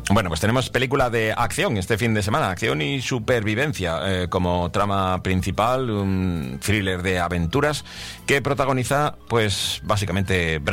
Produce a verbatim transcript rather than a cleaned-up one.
Bueno, pues tenemos película de acción este fin de semana, acción y supervivencia eh, como trama principal, un thriller de aventuras que protagoniza, pues básicamente